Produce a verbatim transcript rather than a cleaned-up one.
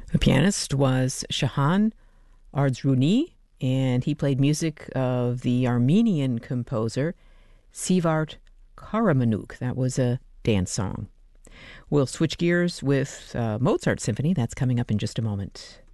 The pianist was Shahan Ardzruni, and he played music of the Armenian composer Sivart Karamanuk. That was a dance song. We'll switch gears with uh, Mozart Symphony. That's coming up in just a moment.